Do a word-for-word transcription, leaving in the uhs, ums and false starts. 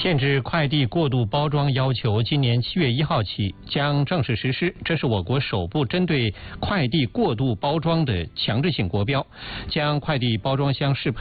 限制快递过度包装要求今年七月一号起将正式实施，这是我国首部针对快递过度包装的强制性国标，将快递包装箱适配